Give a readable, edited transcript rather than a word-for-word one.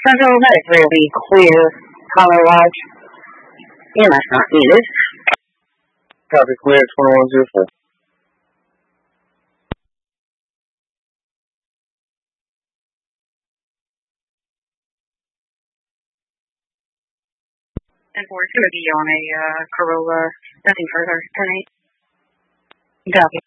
Really clear color watch. EMS not needed. Copy clear 2104. And we're going to be on a Corolla. Nothing further. 10-8. Copy.